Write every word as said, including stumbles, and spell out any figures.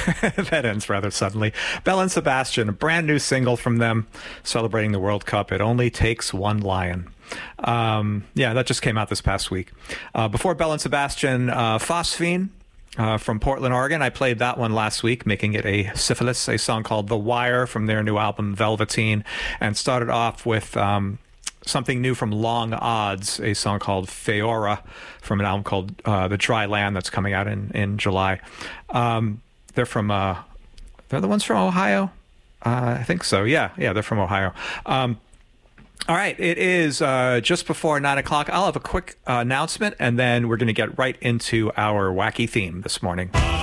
that ends rather suddenly. Belle and Sebastian, a brand new single from them celebrating the World Cup. It Only Takes One Lion. Um, yeah, that just came out this past week. Uh, before Belle and Sebastian, uh, Phosphine uh, from Portland, Oregon. I played that one last week, making it a syphilis, a song called The Wire from their new album Velveteen, and started off with um, something new from Long Odds, a song called Feora from an album called uh, The Dry Land that's coming out in, in July. Um, they're from, uh, they're the ones from Ohio? Uh, I think so. Yeah, yeah, they're from Ohio. Um, all right, it is uh, just before nine o'clock. I'll have a quick uh, announcement, and then we're going to get right into our wacky theme this morning.